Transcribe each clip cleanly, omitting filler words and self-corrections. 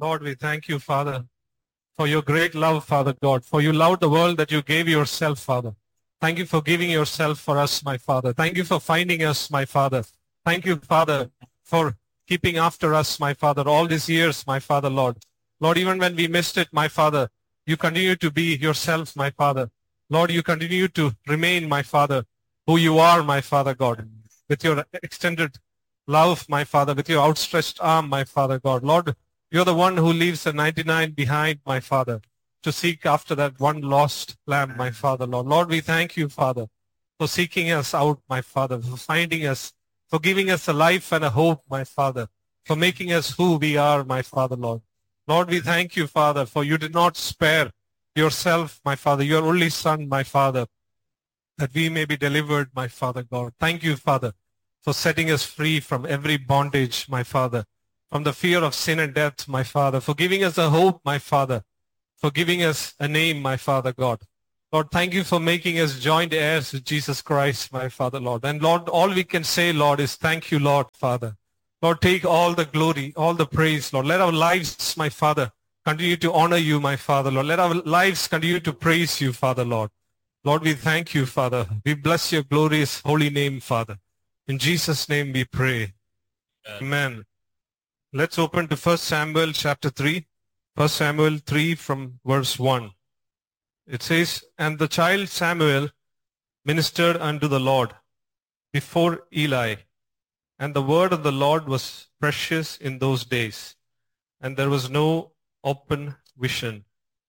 Lord, we thank you, Father, for your great love, Father God, for you loved the world that you gave yourself, Father. Thank you for giving yourself for us, my Father. Thank you for finding us, my Father. Thank you, Father, for keeping after us, my Father, all these years, my Father, Lord. Lord, even when we missed it, my Father, you continue to be yourself, my Father. Lord, you continue to remain, my Father, who you are, my Father God, with your extended love, my Father, with your outstretched arm, my Father God. Lord, you're the one who leaves the 99 behind, my Father, to seek after that one lost lamb, my Father, Lord. Lord, we thank you, Father, for seeking us out, my Father, for finding us, for giving us a life and a hope, my Father, for making us who we are, my Father, Lord. Lord, we thank you, Father, for you did not spare yourself, my Father, your only Son, my Father, that we may be delivered, my Father God. Thank you, Father, for setting us free from every bondage, my Father, from the fear of sin and death, my Father, for giving us a hope, my Father, for giving us a name, my Father God. Lord, thank you for making us joint heirs with Jesus Christ, my Father, Lord. And Lord, all we can say, Lord, is thank you, Lord, Father. Lord, take all the glory, all the praise, Lord. Let our lives, my Father, continue to honor you, my Father, Lord. Let our lives continue to praise you, Father, Lord. Lord, we thank you, Father. We bless your glorious holy name, Father. In Jesus' name we pray. Amen. Let's open to 1 Samuel chapter 3. 1 Samuel 3 from verse 1. It says, "And the child Samuel ministered unto the Lord before Eli, and the word of the Lord was precious in those days, and there was no open vision."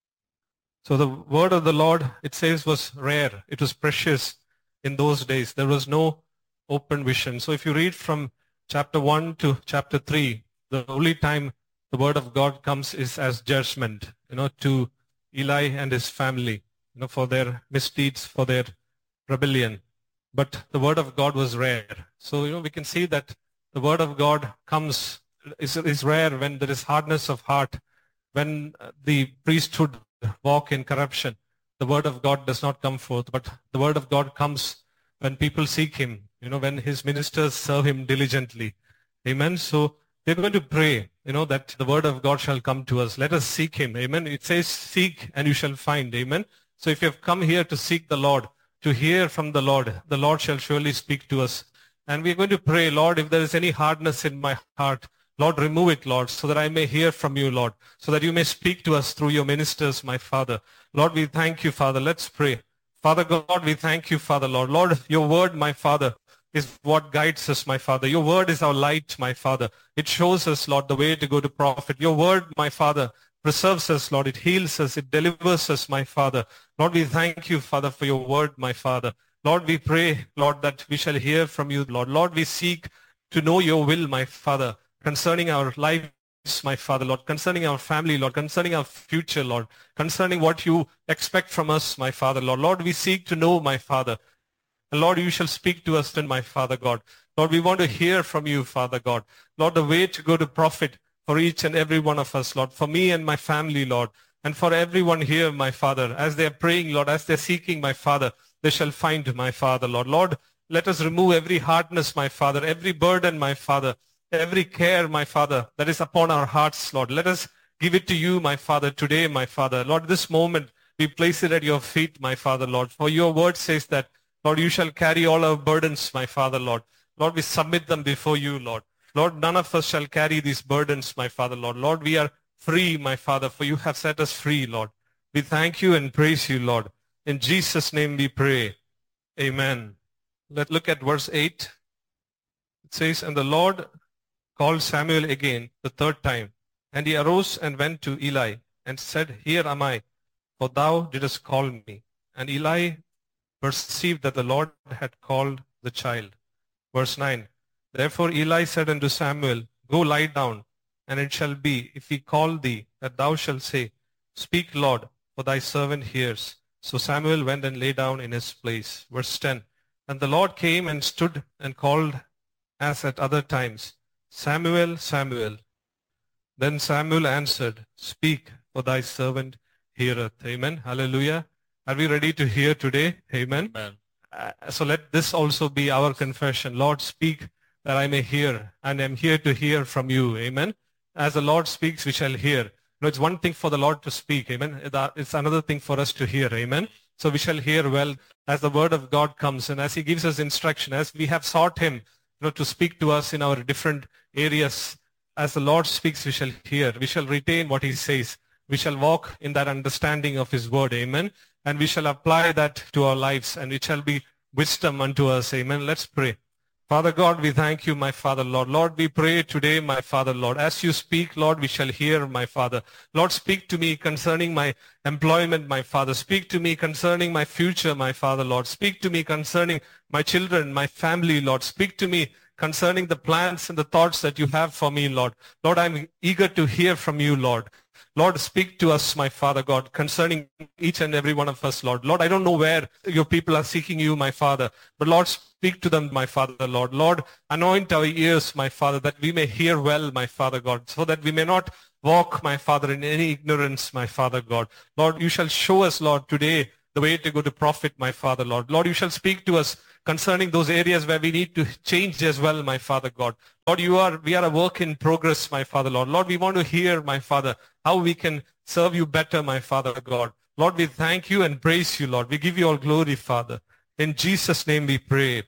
So the word of the Lord, it says, was rare. It was precious in those days. There was no open vision. So if you read from chapter 1 to chapter 3, the only time the word of God comes is as judgment, to Eli and his family, for their misdeeds, for their rebellion. But the word of God was rare. So, we can see that the word of God is rare when there is hardness of heart, when the priesthood walk in corruption. The word of God does not come forth, but the word of God comes when people seek him, when his ministers serve him diligently. Amen. So we're going to pray, that the word of God shall come to us. Let us seek him. Amen. It says, seek and you shall find. Amen. So if you have come here to seek the Lord, to hear from the Lord shall surely speak to us. And we're going to pray, Lord, if there is any hardness in my heart, Lord, remove it, Lord, so that I may hear from you, Lord, so that you may speak to us through your ministers, my Father. Lord, we thank you, Father. Let's pray. Father God, we thank you, Father, Lord. Lord, your word, my Father, is what guides us, my Father. Your word is our light, my Father. It shows us, Lord, the way to go to profit. Your word, my Father, preserves us, Lord. It heals us. It delivers us, my Father. Lord, we thank you, Father, for your word, my Father. Lord, we pray, Lord, that we shall hear from you, Lord. Lord, we seek to know your will, my Father, concerning our lives, my Father, Lord, concerning our family, Lord, concerning our future, Lord, concerning what you expect from us, my Father, Lord. Lord, we seek to know, my Father. And Lord, you shall speak to us then, my Father God. Lord, we want to hear from you, Father God. Lord, the way to go to profit for each and every one of us, Lord, for me and my family, Lord, and for everyone here, my Father, as they are praying, Lord, as they're seeking, my Father, they shall find, my Father, Lord. Lord, let us remove every hardness, my Father, every burden, my Father, every care, my Father, that is upon our hearts, Lord. Let us give it to you, my Father, today, my Father. Lord, this moment, we place it at your feet, my Father, Lord. For your word says that, Lord, you shall carry all our burdens, my Father, Lord. Lord, we submit them before you, Lord. Lord, none of us shall carry these burdens, my Father, Lord. Lord, we are free, my Father, for you have set us free, Lord. We thank you and praise you, Lord. In Jesus' name we pray. Amen. Let's look at verse 8. It says, "And the Lord called Samuel again the third time, and he arose and went to Eli and said, Here am I, for thou didst call me. And Eli perceived that the Lord had called the child." Verse 9, "Therefore Eli said unto Samuel, Go lie down, and it shall be, if he call thee, that thou shalt say, Speak, Lord, for thy servant hears. So Samuel went and lay down in his place." Verse 10, "And the Lord came and stood and called as at other times, Samuel, Samuel. Then Samuel answered, Speak, for thy servant heareth." Amen. Hallelujah. Are we ready to hear today? Amen. Amen. So let this also be our confession. Lord, speak that I may hear, and I'm here to hear from you. Amen. as the Lord speaks, we shall hear. It's one thing for the Lord to speak, amen. It's another thing for us to hear, amen. So we shall hear well as the word of God comes and as he gives us instruction, as we have sought him, to speak to us in our different areas. As the Lord speaks, we shall hear. We shall retain what he says. We shall walk in that understanding of his word, amen. And we shall apply that to our lives, and it shall be wisdom unto us, amen. Let's pray. Father God, we thank you, my Father, Lord. Lord, we pray today, my Father, Lord. As you speak, Lord, we shall hear, my Father. Lord, speak to me concerning my employment, my Father. Speak to me concerning my future, my Father, Lord. Speak to me concerning my children, my family, Lord. Speak to me concerning the plans and the thoughts that you have for me, Lord. Lord, I'm eager to hear from you, Lord. Lord, speak to us, my Father God, concerning each and every one of us, Lord. Lord, I don't know where your people are seeking you, my Father, but Lord, speak to them, my Father, Lord. Lord, anoint our ears, my Father, that we may hear well, my Father God, so that we may not walk, my Father, in any ignorance, my Father God. Lord, you shall show us, Lord, today the way to go to profit, my Father, Lord. Lord, you shall speak to us concerning those areas where we need to change as well, my Father God. Lord, we are a work in progress, my Father, Lord. Lord, we want to hear, my Father, how we can serve you better, my Father God. Lord, we thank you and praise you, Lord. We give you all glory, Father. In Jesus' name we pray.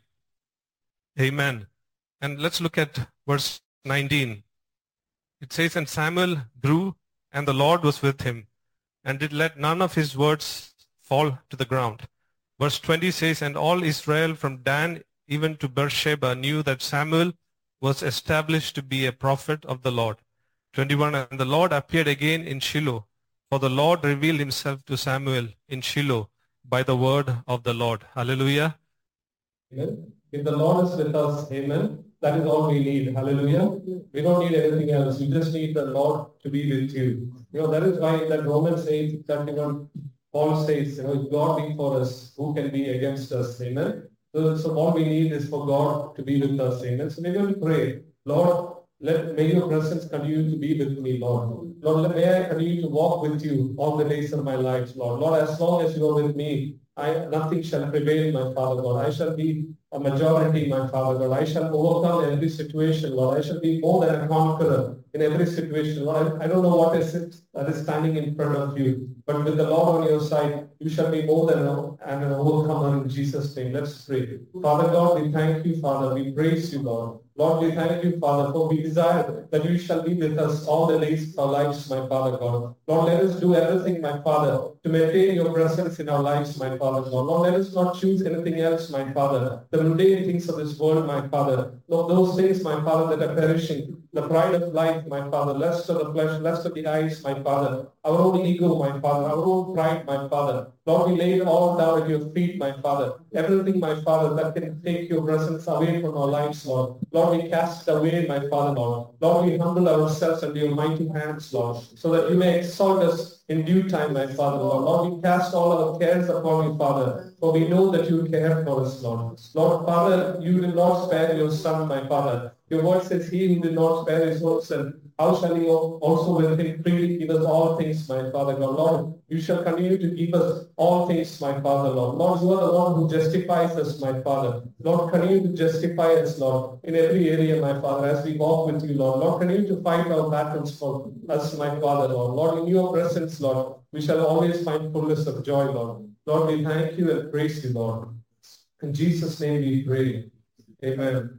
Amen. And let's look at verse 19. It says, and Samuel grew, and the Lord was with him, and did let none of his words fall to the ground. Verse 20 says, and all Israel from Dan even to Beersheba knew that Samuel was established to be a prophet of the Lord. 21, and the Lord appeared again in Shiloh, for the Lord revealed himself to Samuel in Shiloh by the word of the Lord. Hallelujah. Amen. If the Lord is with us, amen, that is all we need. Hallelujah. We don't need anything else. We just need the Lord to be with you. That is why that Romans 8:31, Paul says, if God be for us, who can be against us? Amen. So all we need is for God to be with us. Amen. So we're going to pray. Lord, may your presence continue to be with me, Lord. Lord, may I continue to walk with you all the days of my life, Lord. Lord, as long as you are with me, nothing shall prevail, my Father God. I shall be a majority, my Father God. I shall overcome every situation, Lord. I shall be more than a conqueror in every situation. Lord, I don't know what is it that is standing in front of you, but with the Lord on your side, you shall be more than an overcomer in Jesus' name. Let's pray. Father God, we thank you, Father. We praise you, Lord. Lord, we thank you, Father, for we desire that you shall be with us all the days of our lives, my Father God. Lord, let us do everything, my Father, to maintain your presence in our lives, my Father God. Lord, let us not choose anything else, my Father. The mundane things of this world, my Father. Lord, those things, my Father, that are perishing. The pride of life, my Father. Lust of the flesh, lust of the eyes, my Father. Our own ego, my Father. Our own pride, my Father. Lord, we lay it all down at your feet, my Father. Everything, my Father, that can take your presence away from our lives, Lord. Lord, we cast it away, my Father, Lord. Lord, we humble ourselves under your mighty hands, Lord, so that you may exalt us in due time, my Father, Lord. Lord, we cast all our cares upon you, Father, for we know that you care for us, Lord. Lord, Father, you did not spare your Son, my Father. Your word says, he who did not spare his own Son, how shall he also with him freely give us all things, my Father God? Lord, you shall continue to give us all things, my Father, Lord. Lord, you are the one who justifies us, my Father. Lord, continue to justify us, Lord, in every area, my Father, as we walk with you, Lord. Lord, continue to fight our battles for us, my Father, Lord. Lord, in your presence, Lord, we shall always find fullness of joy, Lord. Lord, we thank you and praise you, Lord. In Jesus' name we pray. Amen.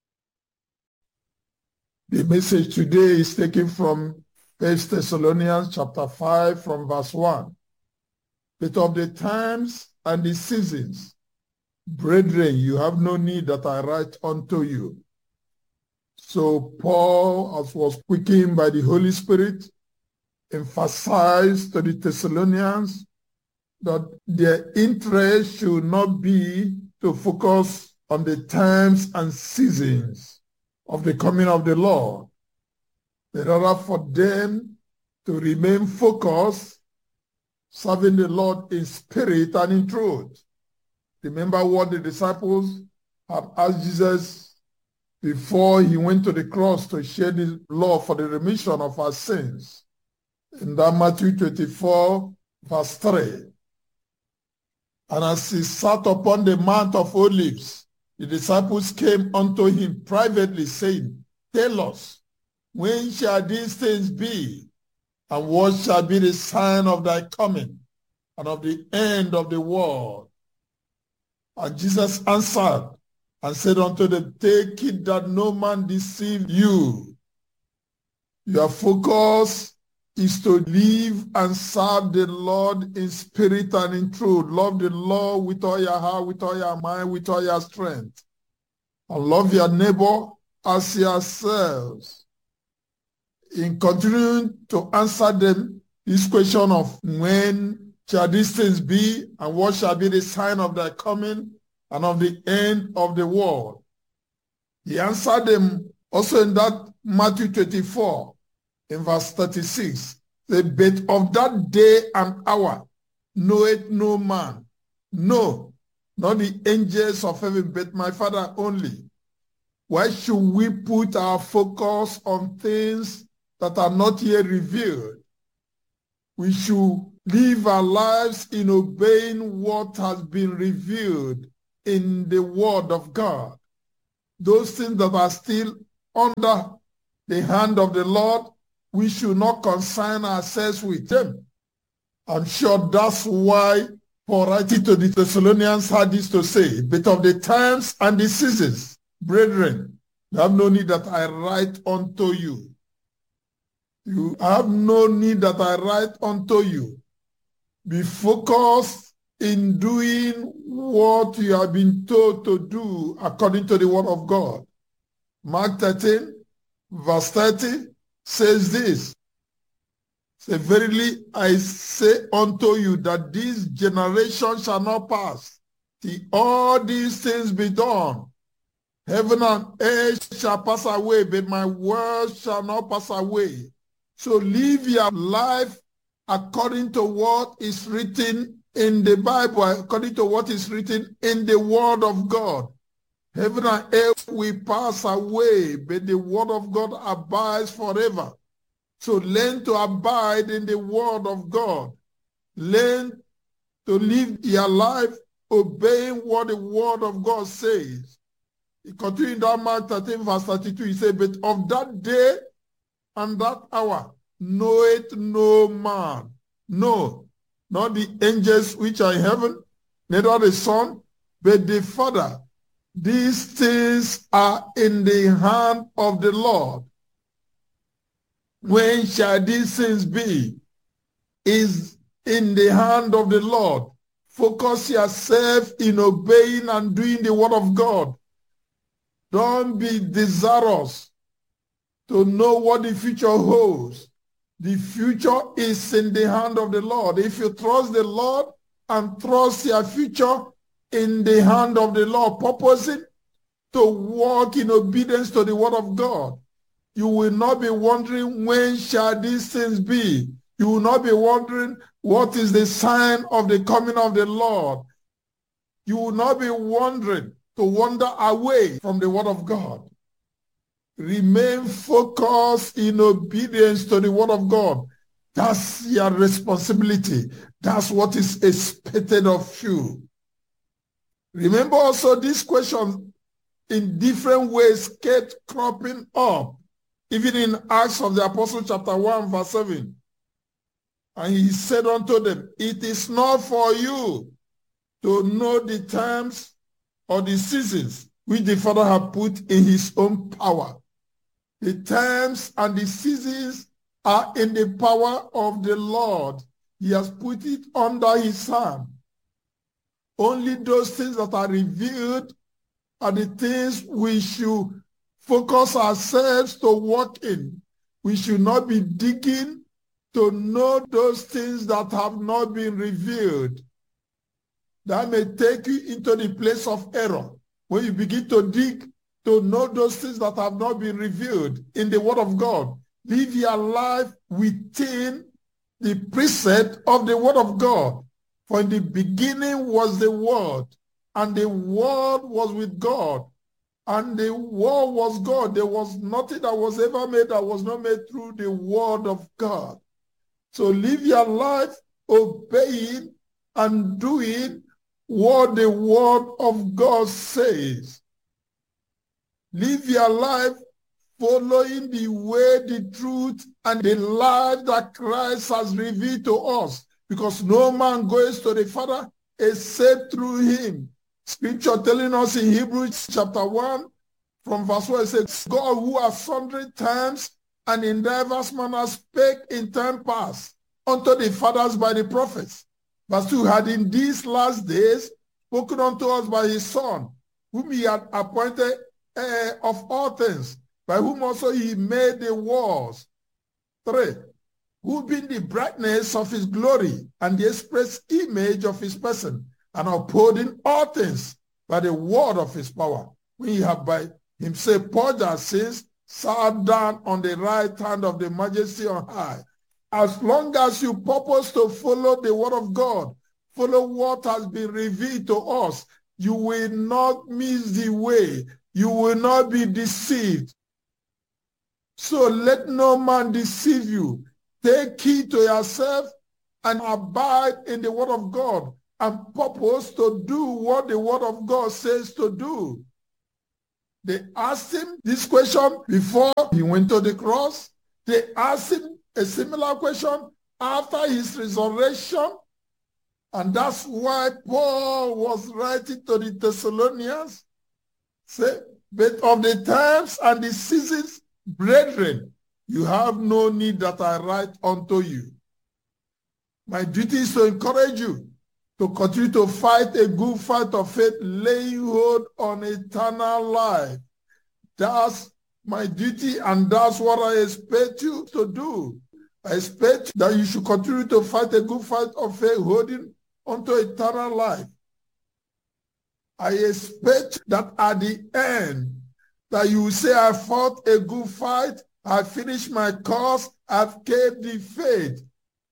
The message today is taken from 1 Thessalonians chapter 5 from verse 1. But of the times and the seasons, brethren, you have no need that I write unto you. So Paul, as was quickened by the Holy Spirit, emphasized to the Thessalonians that their interest should not be to focus on the times and seasons of the coming of the Lord, but rather for them to remain focused, serving the Lord in spirit and in truth. Remember what the disciples had asked Jesus before he went to the cross to shed his blood for the remission of our sins. In that Matthew 24, verse 3. And as he sat upon the Mount of Olives, the disciples came unto him privately, saying, Tell us, When shall these things be? And what shall be the sign of thy coming and of the end of the world? And Jesus answered and said unto them, take it that no man deceive you. Your focus is to live and serve the Lord in spirit and in truth. Love the Lord with all your heart, with all your mind, with all your strength. And love your neighbor as yourselves. In continuing to answer them, this question of when shall these things be, and what shall be the sign of their coming and of the end of the world, he answered them also in that Matthew 24, in verse 36. But of that day and hour knoweth no man, no, not the angels of heaven, but my Father only. Why should we put our focus on things that are not yet revealed? We should live our lives in obeying what has been revealed in the Word of God. Those things that are still under the hand of the Lord, we should not concern ourselves with them. I'm sure that's why Paul writing to the Thessalonians had this to say, but of the times and the seasons, brethren, you have no need that I write unto you. You have no need that I write unto you. Be focused in doing what you have been told to do according to the word of God. Mark 13, verse 30 says this. Say, verily I say unto you that this generation shall not pass till all these things be done. Heaven and earth shall pass away, but my words shall not pass away. So live your life according to what is written in the Bible, according to what is written in the Word of God. Heaven and earth will pass away, but the Word of God abides forever. So learn to abide in the Word of God. Learn to live your life obeying what the Word of God says. He continued in that Mark 13, verse 32. He said, but of that day and that hour knoweth no man, no, not the angels which are in heaven, neither the Son, but the Father. These things are in the hand of the Lord. When shall these things be? Is in the hand of the Lord. Focus yourself in obeying and doing the word of God. Don't be desirous to know what the future holds. The future is in the hand of the Lord. If you trust the Lord and trust your future in the hand of the Lord, purposing to walk in obedience to the word of God, you will not be wondering when shall these things be. You will not be wondering what is the sign of the coming of the Lord. You will not be wondering to wander away from the word of God. Remain focused in obedience to the word of God. That's your responsibility. That's what is expected of you. Remember also this question in different ways kept cropping up, even in Acts of the Apostles chapter 1 verse 7. And he said unto them, it is not for you to know the times or the seasons which the Father hath put in his own power. The times and the seasons are in the power of the Lord. He has put it under his hand. Only those things that are revealed are the things we should focus ourselves to walk in. We should not be digging to know those things that have not been revealed. That may take you into the place of error. When you begin to dig to know those things that have not been revealed in the word of God, live your life within the precept of the word of God. For in the beginning was the Word, and the Word was with God, and the Word was God. There was nothing that was ever made that was not made through the Word of God. So live your life obeying and doing what the Word of God says. Live your life following the way, the truth, and the life that Christ has revealed to us, because no man goes to the Father except through him. Scripture telling us in Hebrews chapter 1, from verse 1, it says, God who has sundry times and in diverse manners spake in time past unto the fathers by the prophets. Verse 2, had in these last days spoken unto us by his Son, whom he had appointed heir of all things, by whom also he made the worlds. 3, who being the brightness of his glory and the express image of his person, and upholding all things by the word of his power, when he had by himself purged our sins, sat down on the right hand of the majesty on high. As long as you purpose to follow the word of God, follow what has been revealed to us, you will not miss the way. You will not be deceived. So let no man deceive you. Take heed to yourself and abide in the word of God, and purpose to do what the word of God says to do. They asked him this question before he went to the cross. They asked him a similar question after his resurrection. And that's why Paul was writing to the Thessalonians, say, but of the times and the seasons, brethren, you have no need that I write unto you. My duty is to encourage you to continue to fight a good fight of faith, laying hold on eternal life. That's my duty, and that's what I expect you to do. I expect that you should continue to fight a good fight of faith, holding onto eternal life. I expect that at the end, that you will say, I fought a good fight, I finished my course, I've kept the faith.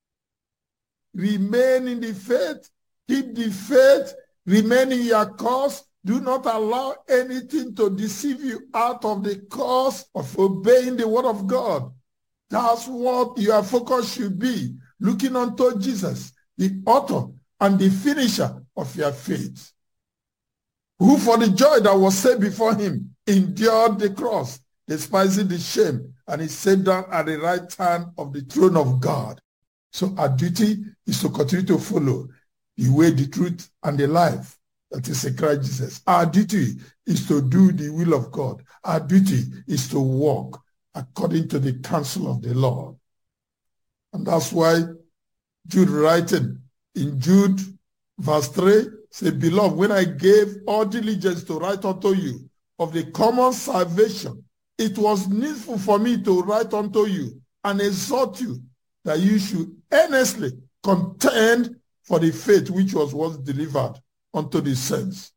Remain in the faith, keep the faith, remain in your course. Do not allow anything to deceive you out of the course of obeying the word of God. That's what your focus should be, looking unto Jesus, the author and the finisher of your faith, who for the joy that was set before him endured the cross, despising the shame, and he sat down at the right hand of the throne of God. So our duty is to continue to follow the way, the truth, and the life that is in Christ Jesus. Our duty is to do the will of God. Our duty is to walk according to the counsel of the Lord. And that's why Jude writing in Jude verse 3, say, beloved, when I gave all diligence to write unto you of the common salvation, it was needful for me to write unto you and exhort you that you should earnestly contend for the faith which was once delivered unto the saints.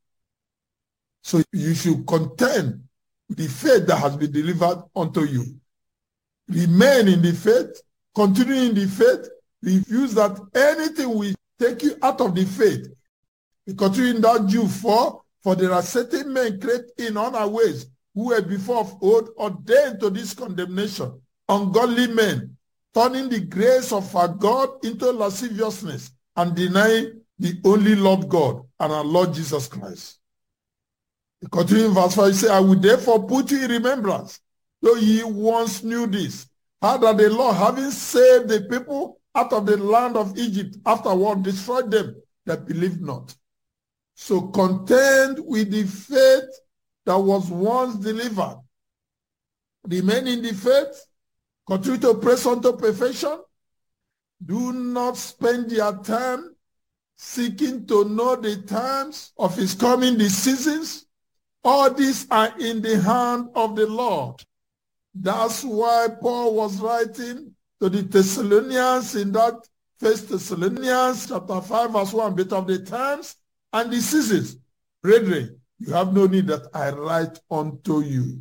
So you should contend with the faith that has been delivered unto you. Remain in the faith, continue in the faith, refuse that anything will take you out of the faith. Continue in that Jude 4, for there are certain men crept in unawares, who were before of old ordained to this condemnation, ungodly men, turning the grace of our God into lasciviousness, and denying the only Lord God and our Lord Jesus Christ. Continuing verse 5, say, I will therefore put you in remembrance, though ye once knew this, how that the Lord, having saved the people out of the land of Egypt, afterward destroyed them that believed not. So contend with the faith that was once delivered. Remain in the faith, continue to press on to perfection. Do not spend your time seeking to know the times of his coming, the seasons. All these are in the hand of the Lord. That's why Paul was writing to the Thessalonians in that 1 Thessalonians chapter 5 verse 1, but of the times and the seasons, brethren, you have no need that I write unto you.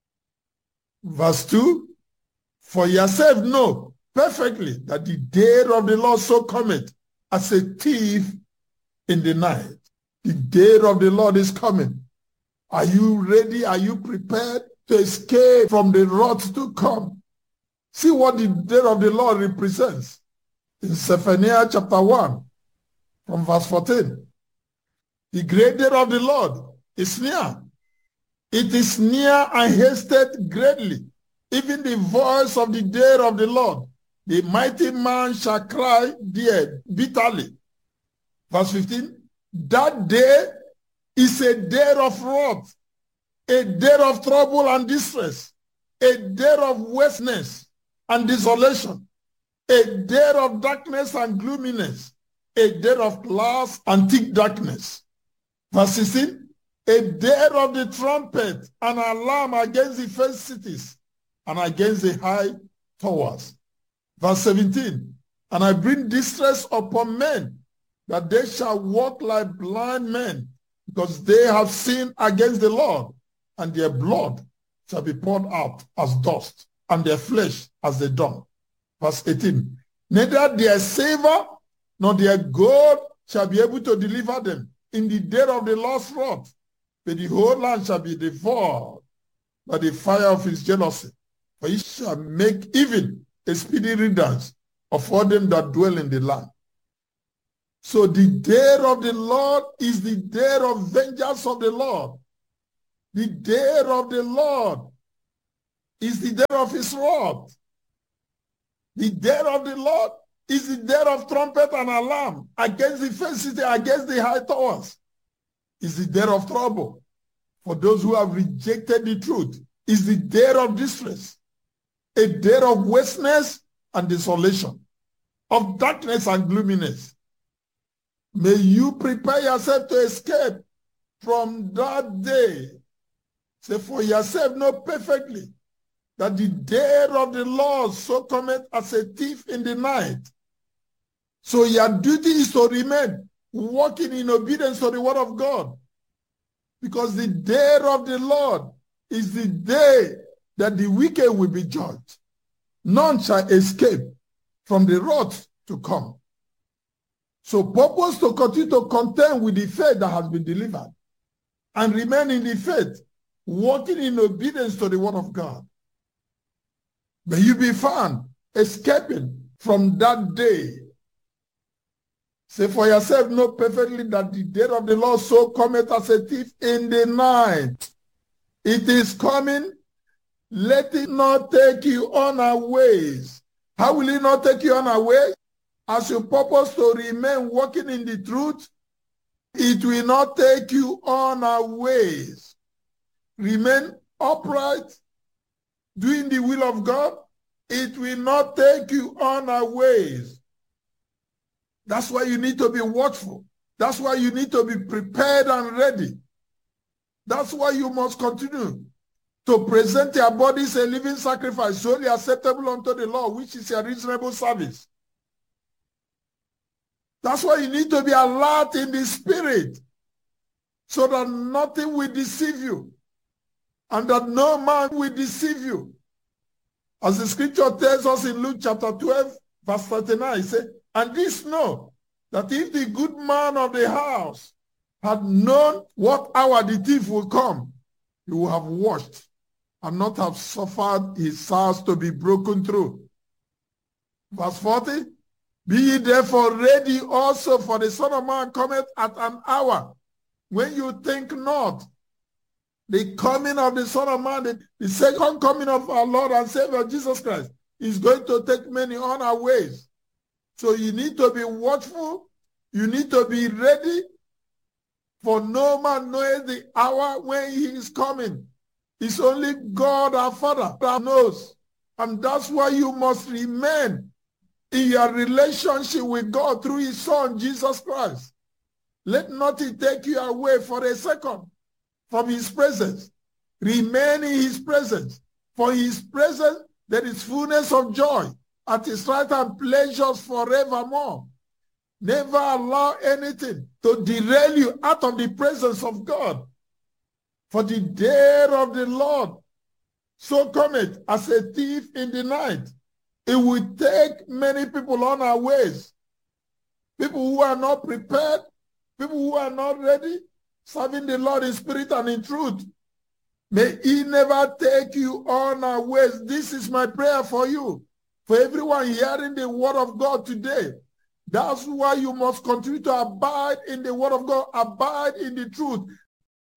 Verse 2, for yourself know perfectly that the day of the Lord so cometh as a thief in the night. The day of the Lord is coming. Are you ready? Are you prepared to escape from the wrath to come? See what the day of the Lord represents in Zephaniah chapter 1 from verse 14. The great day of the Lord is near. It is near and hasted greatly. even the voice of the day of the Lord. The mighty man shall cry there bitterly. Verse 15, that day is a day of wrath, a day of trouble and distress, a day of wasteness and desolation, a day of darkness and gloominess, a day of clouds and thick darkness. Verse 16, a day of the trumpet and alarm against the first cities and against the high towers. Verse 17, and I bring distress upon men, that they shall walk like blind men, because they have sinned against the Lord, and their blood shall be poured out as dust, and their flesh as the dung. Verse 18, neither their silver nor their gold shall be able to deliver them in the day of the Lord's wrath, but the whole land shall be devoured by the fire of his jealousy. For he shall make even a speedy riddance of all them that dwell in the land. So the day of the Lord is the day of vengeance of the Lord. The day of the Lord is the day of his wrath. The day of the Lord is the day of trumpet and alarm against the first city, against the high towers. Is the day of trouble for those who have rejected the truth. Is the day of distress, a day of wasteness and desolation, of darkness and gloominess. May you prepare yourself to escape from that day. Say for yourself, know perfectly that the day of the Lord so cometh as a thief in the night. So your duty is to remain walking in obedience to the word of God. Because the day of the Lord is the day that the wicked will be judged. None shall escape from the wrath to come. So purpose to continue to contend with the faith that has been delivered and remain in the faith, walking in obedience to the word of God. May you be found escaping from that day. Say for yourself, know perfectly that the day of the Lord so cometh as a thief in the night. It is coming. Let it not take you unawares. How will it not take you unawares? As you purpose to remain walking in the truth, it will not take you unawares. Remain upright, doing the will of God. It will not take you unawares. That's why you need to be watchful. That's why you need to be prepared and ready. That's why you must continue to present your bodies a living sacrifice, solely acceptable unto the Lord, which is your reasonable service. That's why you need to be alert in the spirit, so that nothing will deceive you, and that no man will deceive you. As the scripture tells us in Luke chapter 12, verse 39, it says, and this know, that if the good man of the house had known what hour the thief will come, he would have watched and not have suffered his house to be broken through. Verse 40, be ye therefore ready also, for the Son of Man cometh at an hour when you think not. The coming of the Son of Man, the second coming of our Lord and Savior Jesus Christ, is going to take many unawares. So you need to be watchful. You need to be ready, for no man knows the hour when he is coming. It's only God our Father that knows. And that's why you must remain in your relationship with God through his Son, Jesus Christ. Let nothing take you away for a second from his presence. Remain in his presence. For his presence, there is fullness of joy. At his right hand, pleasures forevermore. Never allow anything to derail you out of the presence of God. For the day of the Lord so cometh as a thief in the night. It will take many people unawares. People who are not prepared, people who are not ready, serving the Lord in spirit and in truth. May he never take you unawares. This is my prayer for you. For everyone hearing the word of God today, that's why you must continue to abide in the word of God, abide in the truth.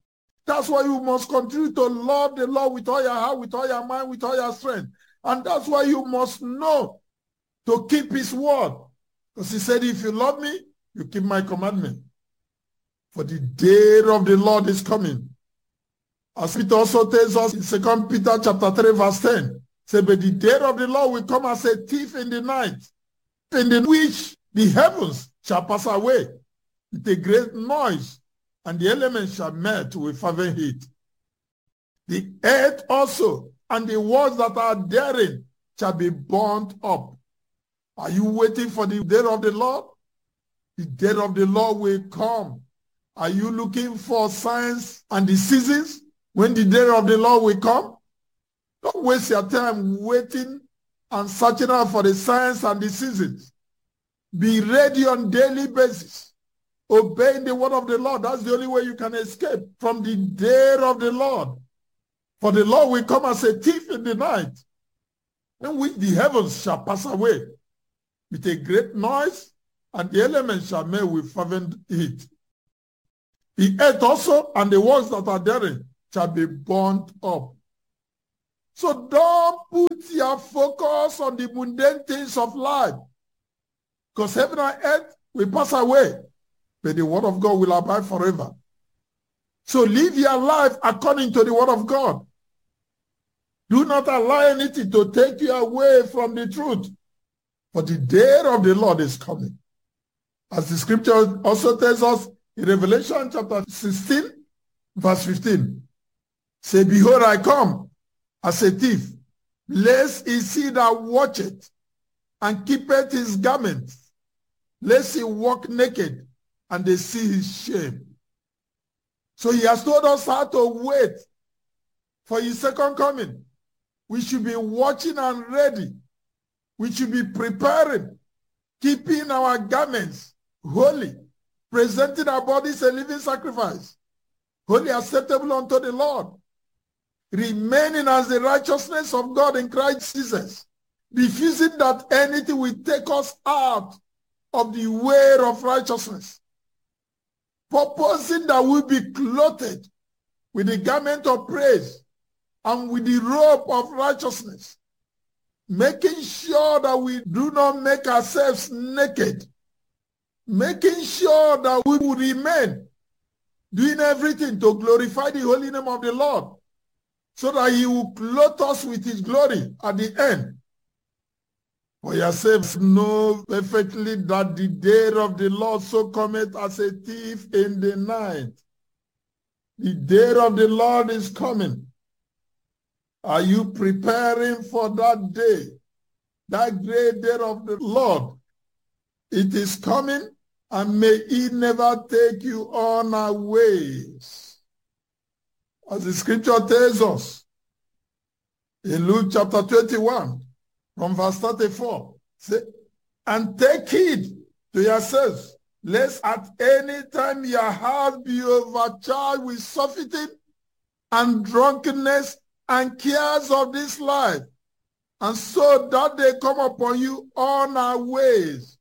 That's why you must continue to love the Lord with all your heart, with all your mind, with all your strength. And that's why you must know to keep his word. Because he said, if you love me, you keep my commandment. For the day of the Lord is coming. As Peter also tells us in 2 Peter chapter 3, verse 10. Say, but the day of the Lord will come as a thief in the night, in which the heavens shall pass away with a great noise, and the elements shall melt with fervent heat. The earth also and the works that are therein shall be burnt up. Are you waiting for the day of the Lord? The day of the Lord will come. Are you looking for signs and the seasons when the day of the Lord will come? Don't waste your time waiting and searching out for the signs and the seasons. Be ready on a daily basis. Obeying the word of the Lord. That's the only way you can escape from the day of the Lord. For the Lord will come as a thief in the night, in which the heavens shall pass away with a great noise, and the elements shall melt with fervent heat. The earth also and the works that are therein shall be burnt up. So don't put your focus on the mundane things of life, because heaven and earth will pass away, but the word of God will abide forever. So live your life according to the word of God. Do not allow anything to take you away from the truth, for the day of the Lord is coming. As the scripture also tells us in Revelation chapter 16, verse 15. Say, behold, I come as a thief. Blessed is he that watcheth and keepeth his garments, lest he walk naked and they see his shame. So he has told us how to wait for his second coming. We should be watching and ready. We should be preparing, keeping our garments holy, presenting our bodies a living sacrifice, holy, acceptable unto the Lord, remaining as the righteousness of God in Christ Jesus, refusing that anything will take us out of the way of righteousness, purposing that we be clothed with the garment of praise and with the robe of righteousness, making sure that we do not make ourselves naked, making sure that we will remain doing everything to glorify the holy name of the Lord, so that he will clothe us with his glory at the end. For yourselves know perfectly that the day of the Lord so cometh as a thief in the night. The day of the Lord is coming. Are you preparing for that day? That great day of the Lord. It is coming, and may it never take you unawares. As the scripture tells us in Luke chapter 21, from verse 34, say, and take heed to yourselves, lest at any time your heart be overcharged with surfeiting and drunkenness and cares of this life, and so that they come upon you unawares.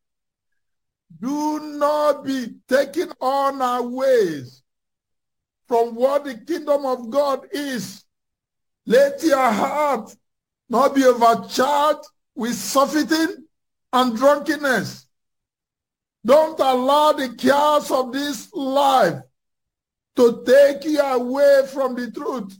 Do not be taken unawares from what the kingdom of God is. Let your heart not be overcharged with surfeiting and drunkenness. Don't allow the cares of this life to take you away from the truth.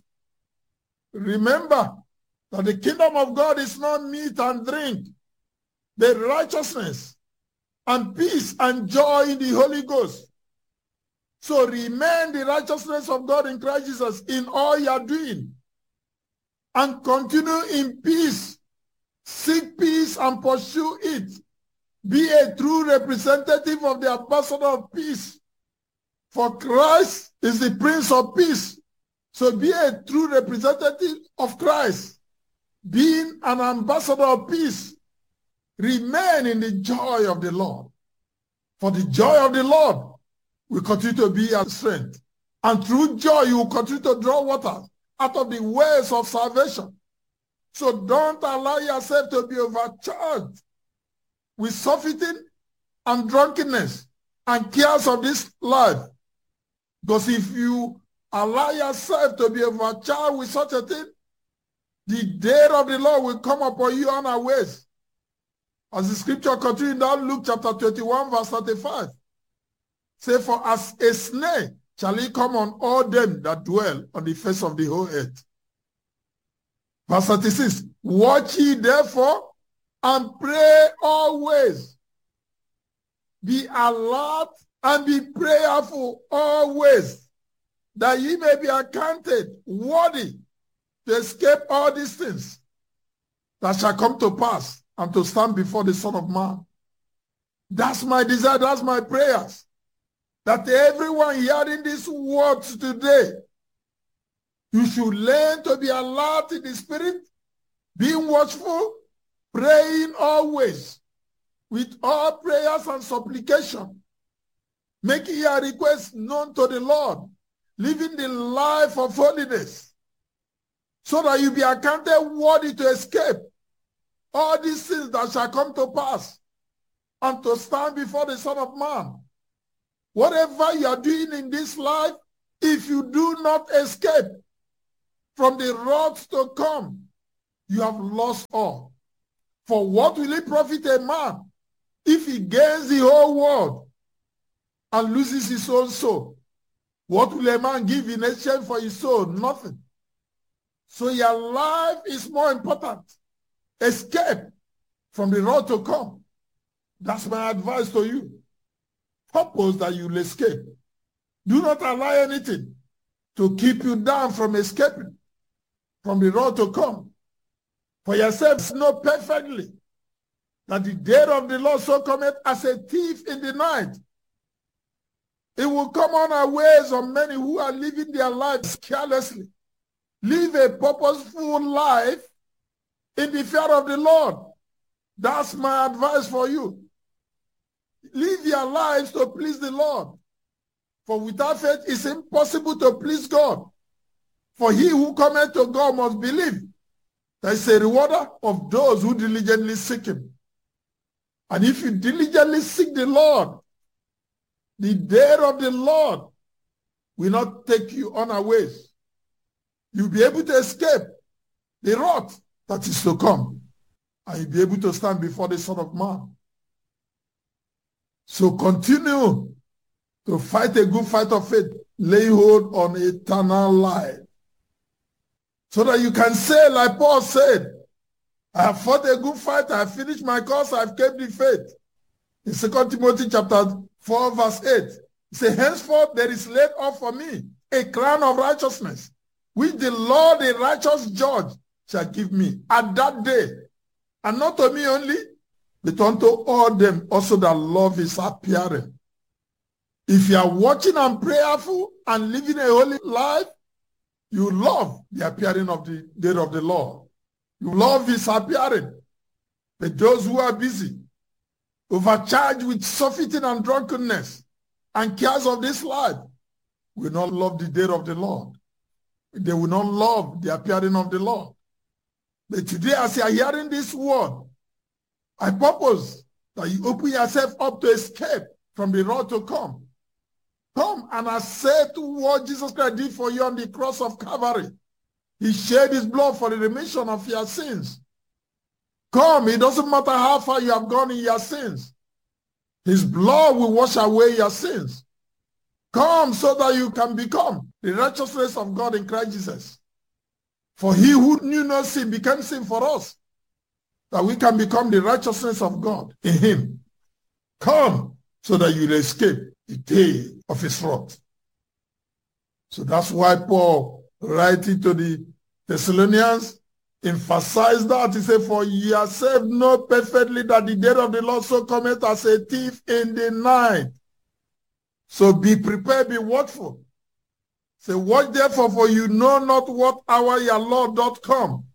Remember that the kingdom of God is not meat and drink, but righteousness and peace and joy in the Holy Ghost. So remain the righteousness of God in Christ Jesus in all you are doing, and continue in peace. Seek peace and pursue it. Be a true representative of the ambassador of peace. For Christ is the Prince of Peace. So be a true representative of Christ. Being an ambassador of peace, remain in the joy of the Lord. For the joy of the Lord will continue to be your strength. And through joy, you will continue to draw water out of the wells of salvation. So don't allow yourself to be overcharged with surfeiting and drunkenness and cares of this life. Because if you allow yourself to be overcharged with such a thing, the day of the Lord will come upon you unawares. As the scripture continues down Luke chapter 21, verse 35. Say, for as a snare shall he come on all them that dwell on the face of the whole earth. Verse 36. Watch ye therefore and pray always. Be alert and be prayerful always, that ye may be accounted worthy to escape all these things that shall come to pass and to stand before the Son of Man. That's my desire, that's my prayers, that everyone hearing these words today, you should learn to be alert in the spirit, being watchful, praying always, with all prayers and supplication, making your requests known to the Lord, living the life of holiness, so that you be accounted worthy to escape all these things that shall come to pass and to stand before the Son of Man. Whatever you are doing in this life, if you do not escape from the wrath to come, you have lost all. For what will it profit a man if he gains the whole world and loses his own soul? What will a man give in exchange for his soul? Nothing. So your life is more important. Escape from the wrath to come. That's my advice to you. Purpose that you'll escape. Do not allow anything to keep you down from escaping from the wrath to come. For yourselves know perfectly that the day of the Lord so cometh as a thief in the night. It will come unawares on many who are living their lives carelessly. Live a purposeful life in the fear of the Lord. That's my advice for you. Live your lives to please the Lord. For without faith it's impossible to please God. For he who cometh to God must believe there is a rewarder of those who diligently seek him. And if you diligently seek the Lord, the day of the Lord will not take you unawares. You'll be able to escape the wrath that is to come. And you'll be able to stand before the Son of Man. So continue to fight a good fight of faith, lay hold on eternal life, so that you can say, like Paul said, I have fought a good fight, I have finished my course, I have kept the faith. In 2 Timothy chapter 4, verse 8, he says, henceforth there is laid up for me a crown of righteousness, which the Lord, the righteous judge, shall give me at that day, and not to me only, but unto all them also that love his appearing. If you are watching and prayerful and living a holy life, you love the appearing of the day of the Lord. You love his appearing. But those who are busy, overcharged with surfeiting and drunkenness and cares of this life, will not love the day of the Lord. They will not love the appearing of the Lord. But today, as you are hearing this word, I purpose that you open yourself up to escape from the wrath to come. Come and accept what Jesus Christ did for you on the cross of Calvary. He shed his blood for the remission of your sins. Come, it doesn't matter how far you have gone in your sins. His blood will wash away your sins. Come so that you can become the righteousness of God in Christ Jesus. For he who knew no sin became sin for us, that we can become the righteousness of God in him. Come so that you will escape the day of his wrath. So that's why Paul, writing to the Thessalonians, emphasized that. He said, for ye yourselves know perfectly that the day of the Lord so cometh as a thief in the night. So be prepared, be watchful. Say, watch therefore, for you know not what hour your Lord doth come.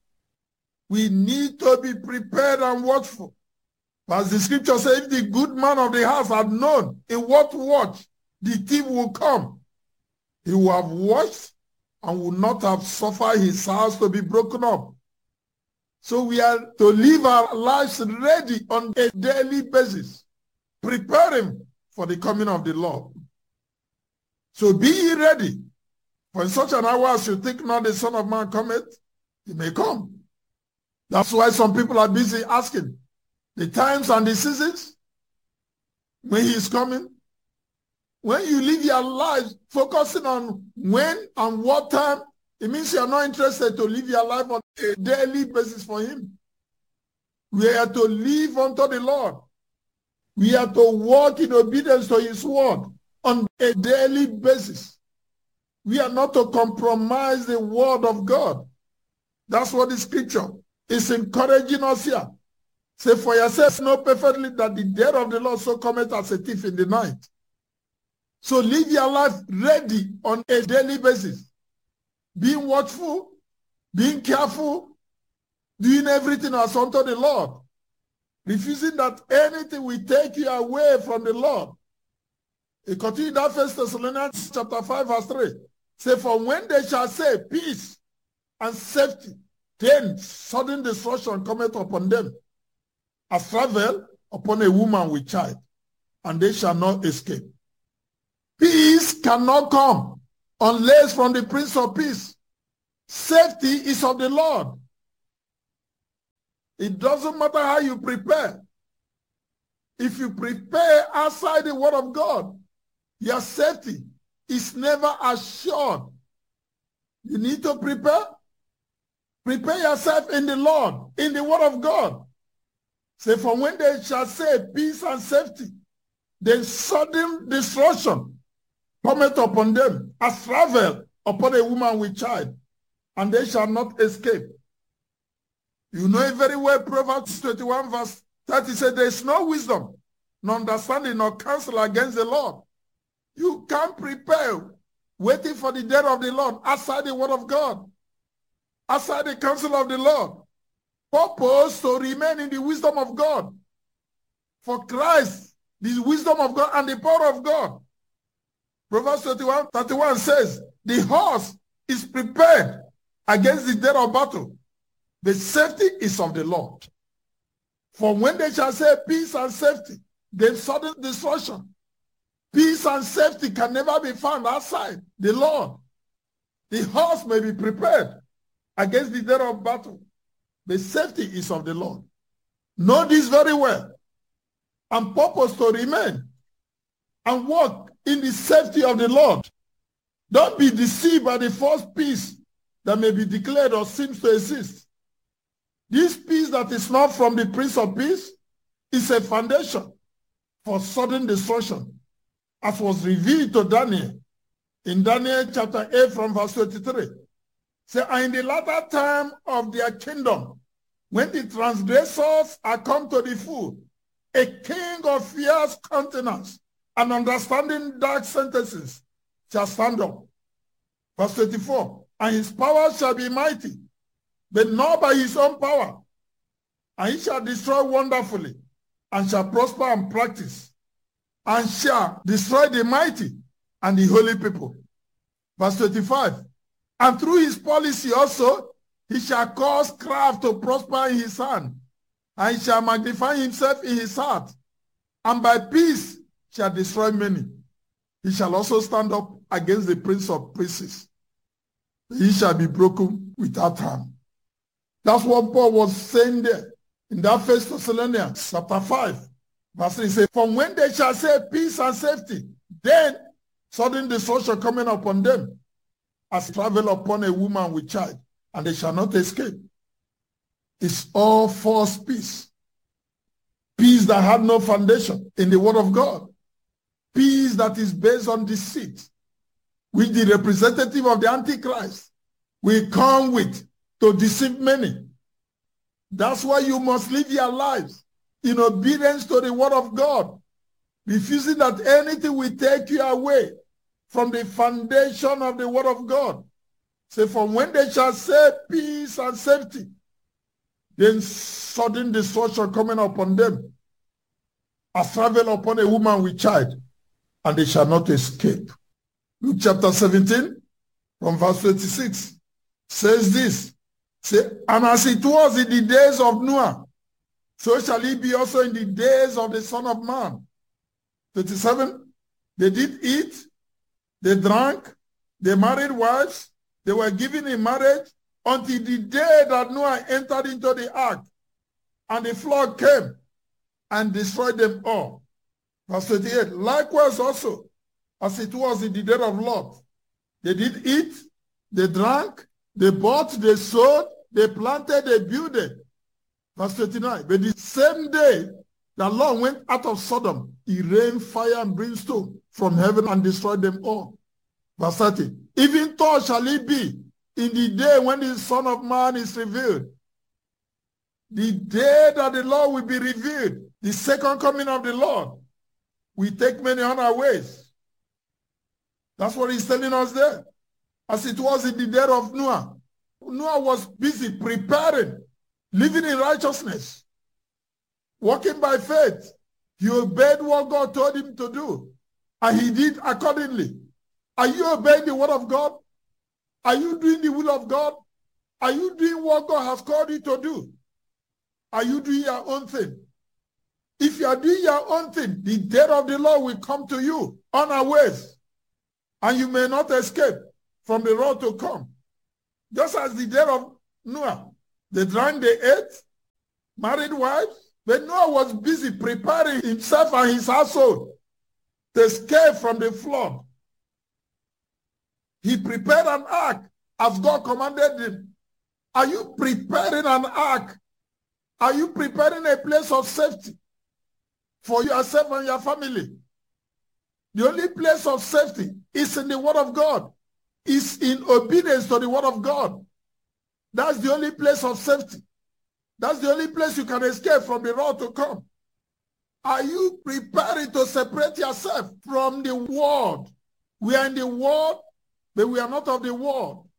We need to be prepared and watchful. As the scripture says, if the good man of the house had known in what watch the thief will come, he would have watched and would not have suffered his house to be broken up. So we are to live our lives ready on a daily basis, preparing for the coming of the Lord. So be ye ready, For in such an hour as you think not the Son of Man cometh, he may come. That's why some people are busy asking the times and the seasons when he is coming. When you live your life focusing on when and what time, it means you are not interested to live your life on a daily basis for him. We are to live unto the Lord. We are to walk in obedience to his word on a daily basis. We are not to compromise the word of God. That's what the scripture is encouraging us here. Say, for yourselves know perfectly that the day of the Lord so cometh as a thief in the night. So live your life ready on a daily basis. Being watchful, being careful, doing everything as unto the Lord. Refusing that anything will take you away from the Lord. It continues that 1 Thessalonians chapter 5 verse 3. Say, for when they shall say peace and safety, then sudden destruction cometh upon them, as travel upon a woman with child, and they shall not escape. Peace cannot come unless from the Prince of Peace. Safety is of the Lord. It doesn't matter how you prepare. If you prepare outside the word of God, your safety is never assured. You need to prepare. Prepare yourself in the Lord, in the word of God. Say, for when they shall say peace and safety, then sudden destruction cometh upon them, as travel upon a woman with child, and they shall not escape. You know it very well, Proverbs 21 verse 30 says, there is no wisdom, no understanding, nor counsel against the Lord. You can't prepare waiting for the day of the Lord outside the word of God, outside the counsel of the Lord. Purpose to remain in the wisdom of God. For Christ, the wisdom of God and the power of God. Proverbs 31 says, the horse is prepared against the day of battle. The safety is of the Lord. For when they shall say peace and safety, then sudden destruction. Peace and safety can never be found outside the Lord. The horse may be prepared against the day of battle. The safety is of the Lord. Know this very well. And purpose to remain and walk in the safety of the Lord. Don't be deceived by the false peace that may be declared or seems to exist. This peace that is not from the Prince of Peace is a foundation for sudden destruction, as was revealed to Daniel in Daniel chapter 8 from verse 23. Say, and in the latter time of their kingdom, when the transgressors are come to the full, a king of fierce countenance and understanding dark sentences shall stand up. Verse 24, and his power shall be mighty, but not by his own power. And he shall destroy wonderfully, and shall prosper and practice, and shall destroy the mighty and the holy people. Verse 25, and through his policy also, he shall cause craft to prosper in his hand, and he shall magnify himself in his heart, and by peace shall destroy many. He shall also stand up against the Prince of Princes. He shall be broken without harm. That's what Paul was saying there in that 1 Thessalonians chapter 5, verse 3. He says, from when they shall say peace and safety, then sudden destruction coming upon them, as travel upon a woman with child, and they shall not escape. It's all false peace. Peace that had no foundation in the word of God. Peace that is based on deceit, which the representative of the Antichrist will come with to deceive many. That's why you must live your lives in obedience to the word of God, refusing that anything will take you away from the foundation of the word of God. Say, from when they shall say peace and safety, then sudden destruction coming upon them, as travel upon a woman with child, and they shall not escape. Luke chapter 17, from verse 26, says this. Say, and as it was in the days of Noah, so shall it be also in the days of the Son of Man. 27, they did eat, they drank, They married wives. They were given in marriage until the day that Noah entered into the ark and the flood came and destroyed them all. Verse 28, likewise also, as it was in the day of Lot, they did eat, they drank, they bought, they sold, they planted, they built it. Verse 29, but the same day the Lord went out of Sodom, he rained fire and brimstone from heaven and destroyed them all. Verse 30, even so shall it be in the day when the Son of Man is revealed. The day that the Lord will be revealed, the second coming of the Lord, we take many unawares. That's what he's telling us there. As it was in the day of Noah. Noah was busy preparing, living in righteousness, walking by faith. He obeyed what God told him to do, and he did accordingly. Are you obeying the word of God? Are you doing the will of God? Are you doing what God has called you to do? Are you doing your own thing? If you are doing your own thing, the day of the Lord will come to you unawares, and you may not escape from the wrath to come. Just as the day of Noah, they drank, they ate, married wives, but Noah was busy preparing himself and his household to escape from the flood. He prepared an ark as God commanded him. Are you preparing an ark? Are you preparing a place of safety for yourself and your family? The only place of safety is in the word of God. Is in obedience to the word of God. That's the only place of safety. That's the only place you can escape from the wrath to come. Are you preparing to separate yourself from the world? We are in the world, but we are not of the world.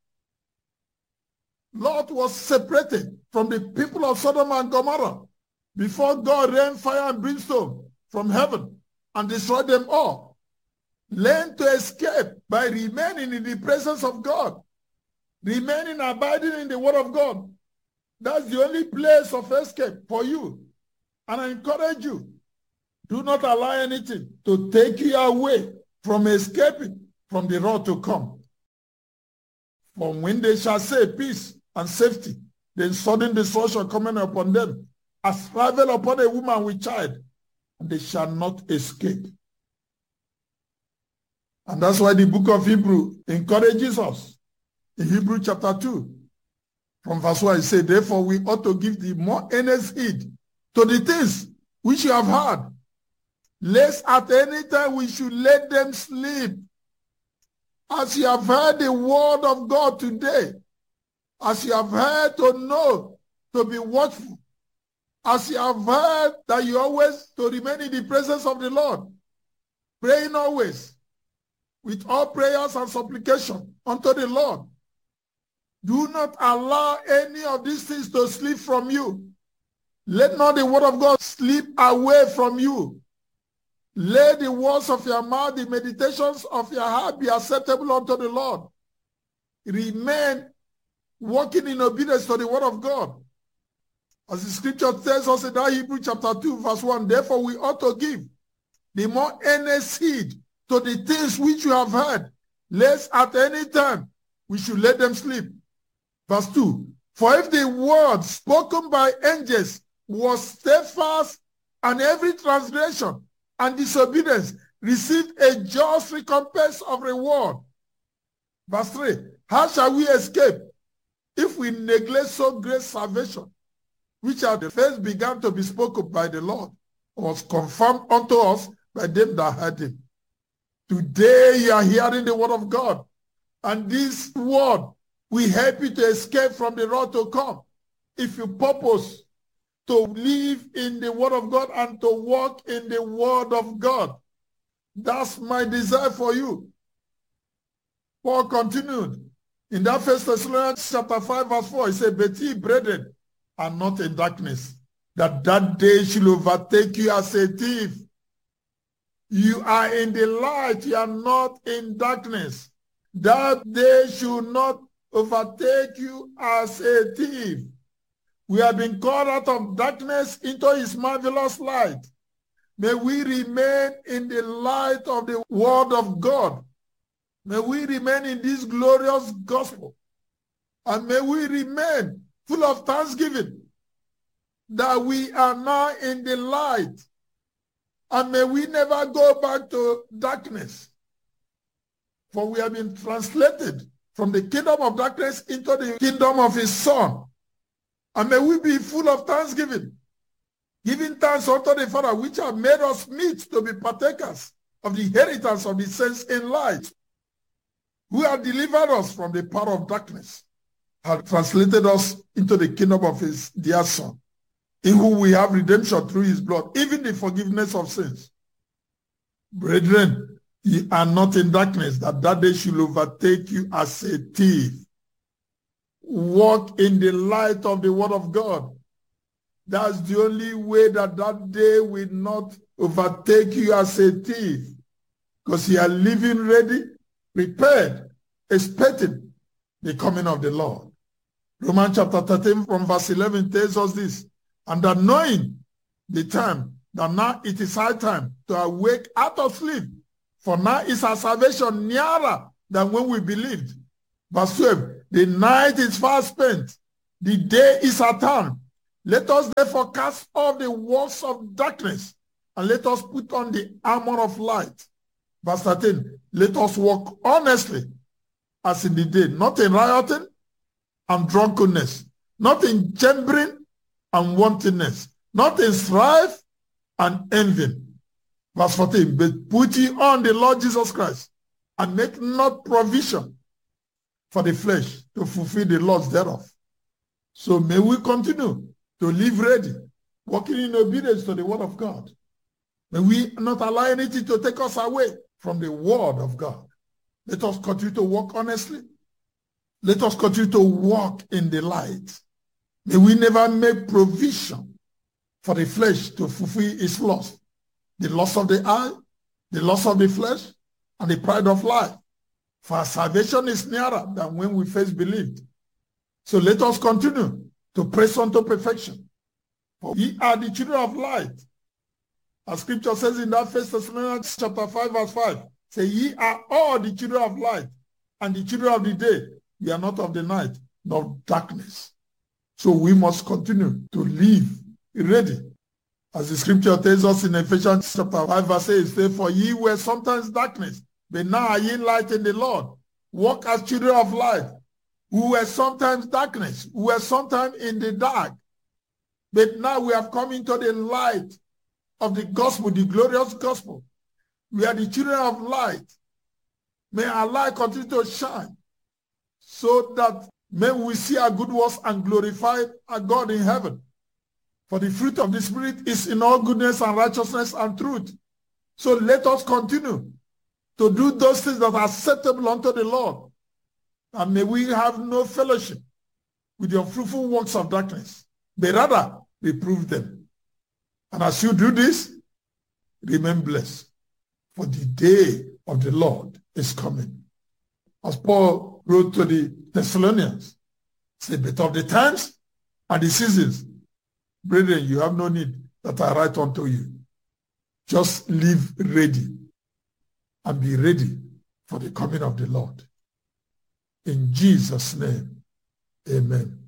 Lot was separated from the people of Sodom and Gomorrah before God rained fire and brimstone from heaven and destroyed them all. Learn to escape by remaining in the presence of God. Remaining abiding in the word of God. That's the only place of escape for you. And I encourage you, do not allow anything to take you away from escaping from the wrath to come. For when they shall say peace and safety, then sudden destruction coming upon them, as travel upon a woman with child, and they shall not escape. And that's why the book of Hebrew encourages us. In Hebrew chapter 2, from verse 1, it says, therefore we ought to give the more earnest heed to the things which you have heard, lest at any time we should let them sleep. As you have heard the word of God today, as you have heard to know, to be watchful, as you have heard that you always to remain in the presence of the Lord, praying always, with all prayers and supplication unto the Lord. Do not allow any of these things to slip from you. Let not the word of God slip away from you. Let the words of your mouth, the meditations of your heart be acceptable unto the Lord. Remain walking in obedience to the word of God. As the scripture tells us in that Hebrew chapter 2, verse 1, therefore we ought to give the more earnest heed to the things which you have heard, lest at any time we should let them sleep. Verse 2, for if the word spoken by angels was steadfast, and every transgression and disobedience received a just recompense of reward. Verse 3, how shall we escape if we neglect so great salvation, which at the first began to be spoken by the Lord, was confirmed unto us by them that heard him? Today you are hearing the word of God, and this word will help you to escape from the wrath to come. If you purpose to live in the word of God and to walk in the word of God, that's my desire for you. Paul continued in that 1 Thessalonians chapter 5 verse 4, he said, but ye, brethren, are not in darkness, that day should overtake you as a thief. You are in the light, you are not in darkness. That day should not overtake you as a thief. We have been called out of darkness into his marvelous light. May we remain in the light of the word of God. May we remain in this glorious gospel. And may we remain full of thanksgiving that we are now in the light. And may we never go back to darkness. For we have been translated from the kingdom of darkness into the kingdom of his Son. And may we be full of thanksgiving, giving thanks unto the Father, which have made us meet to be partakers of the inheritance of the saints in light, who have delivered us from the power of darkness, have translated us into the kingdom of his dear Son, in whom we have redemption through his blood, even the forgiveness of sins. Brethren, ye are not in darkness, that day should overtake you as a thief. Walk in the light of the word of God. That's the only way that day will not overtake you as a thief, because you are living ready, prepared, expecting the coming of the Lord. Romans chapter 13 from verse 11 tells us this, and that knowing the time, that now it is high time to awake out of sleep, for now is our salvation nearer than when we believed. Verse 12, the night is far spent, the day is at hand. Let us therefore cast off the works of darkness, and let us put on the armor of light. Verse 13, let us walk honestly as in the day, not in rioting and drunkenness, not in chambering and wantonness, not in strife and envy. Verse 14, but put ye on the Lord Jesus Christ, and make not provision for the flesh to fulfill the lusts thereof. So may we continue to live ready, walking in obedience to the word of God. May we not allow anything to take us away from the word of God. Let us continue to walk honestly. Let us continue to walk in the light. May we never make provision for the flesh to fulfill its lust, the lust of the eye, the lust of the flesh, and the pride of life. For our salvation is nearer than when we first believed. So let us continue to press on to perfection. For ye are the children of light. As scripture says in that 1 Thessalonians chapter 5 verse 5, say, ye are all the children of light, and the children of the day. We are not of the night, nor darkness. So we must continue to live ready. As the scripture tells us in Ephesians chapter 5 verse 8, say, for ye were sometimes darkness, but now are ye light in the Lord. Walk as children of light, who were sometimes darkness, who were sometimes in the dark. But now we have come into the light of the gospel, the glorious gospel. We are the children of light. May our light continue to shine, so that men will see our good works and glorify our God in heaven. For the fruit of the Spirit is in all goodness and righteousness and truth. So let us continue to do those things that are acceptable unto the Lord. And may we have no fellowship with the unfruitful works of darkness, but rather reprove them. And as you do this, remain blessed, for the day of the Lord is coming. As Paul wrote to the Thessalonians, say, but of the times and the seasons, brethren, you have no need that I write unto you. Just live ready and be ready for the coming of the Lord. In Jesus' name, amen.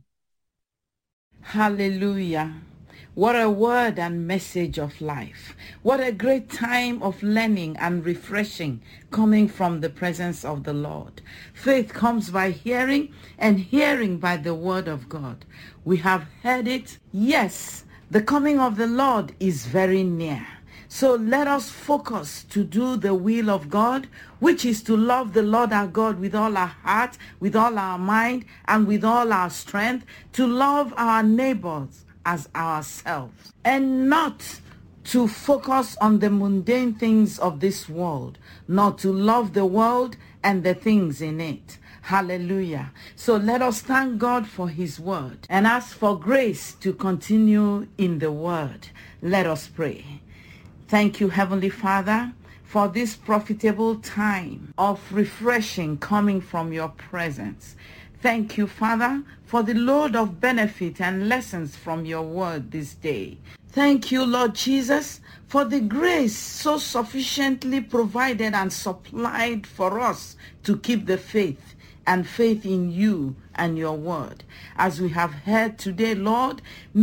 Hallelujah. What a word and message of life. What a great time of learning and refreshing coming from the presence of the Lord. Faith comes by hearing, and hearing by the word of God. We have heard it. Yes, the coming of the Lord is very near. So let us focus to do the will of God, which is to love the Lord our God with all our heart, with all our mind, and with all our strength, to love our neighbors as ourselves, and not to focus on the mundane things of this world, not to love the world and the things in it. Hallelujah. So let us thank God for his word and ask for grace to continue in the word. Let us pray. Thank you, Heavenly Father, for this profitable time of refreshing coming from your presence. Thank you, Father, for the load of benefit and lessons from your word this day. Thank you, Lord Jesus, for the grace so sufficiently provided and supplied for us to keep the faith and faith in you and your word. As we have heard today, Lord,